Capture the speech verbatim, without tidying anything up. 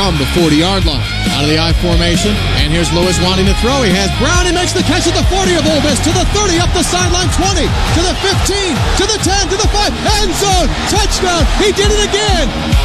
from the forty-yard line. Out of the I formation, and here's Lewis wanting to throw. He has Brown. He makes the catch at the forty of Ole Miss, to the thirty, up the sideline, twenty, to the fifteen, to the ten, to the five, end zone, touchdown. He did it again.